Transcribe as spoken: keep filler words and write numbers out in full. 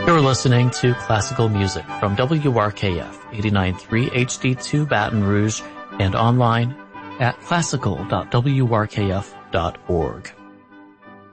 You're listening to classical music from W R K F eighty-nine point three H D two Baton Rouge and online at classical dot w r k f dot org.